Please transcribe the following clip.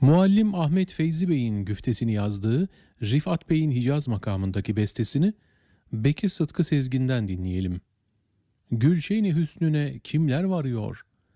Muallim Ahmet Feyzi Bey'in güftesini yazdığı Rifat Bey'in Hicaz makamındaki bestesini Bekir Sıtkı Sezgin'den dinleyelim. Gülşen-i Hüsnüne kimler varıyor?